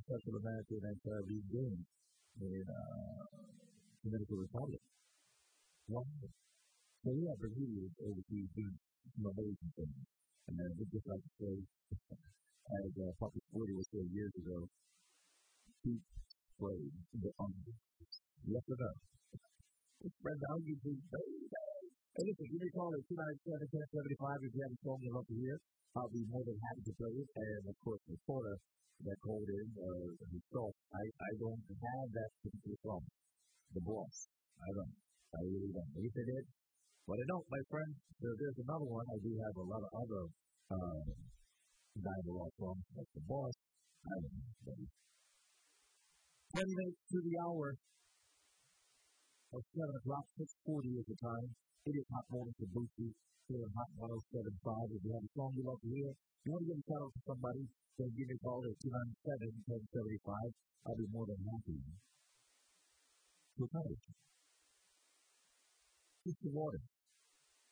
Central American and Caribbean Games in Dominican Republic. Wow. So yeah, Bermuda is overseas doing some amazing things. And then we just like to say, as Puppy 40 was said years ago, keep playing the under. Yes or no? Spread the onions, baby. Hey, listen, give me a call at 297-1075 if you have a song you'd love to hear. I'll be more than happy to play it. And, of course, the Florida that called in himself, I don't have that particular song. The Boss. I don't. I really don't. Maybe they did. But I don't, my friend. There's another one. I do have a lot of other dialogue songs like The Boss. I don't know, baby. 10 minutes to the hour of 7 o'clock, 6:40 is the time. It is Hot Morning for Boosie here on Hot 107.5. If you have a song you love to hear, you want to give a shout out to somebody, then give me a call at 297-1075. I'll be more than happy to encourage you. Keep the water.